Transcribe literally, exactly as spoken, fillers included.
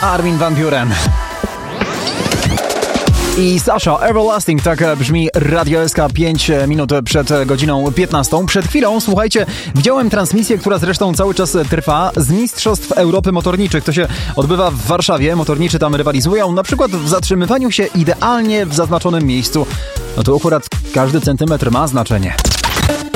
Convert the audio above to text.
Armin van Buuren. I Sasha, Everlasting, tak brzmi Radio S K pięć minut przed godziną piętnastą. Przed chwilą, słuchajcie, widziałem transmisję, która zresztą cały czas trwa, z Mistrzostw Europy Motorniczych. To się odbywa w Warszawie, motorniczy tam rywalizują, na przykład w zatrzymywaniu się idealnie w zaznaczonym miejscu. No tu akurat każdy centymetr ma znaczenie.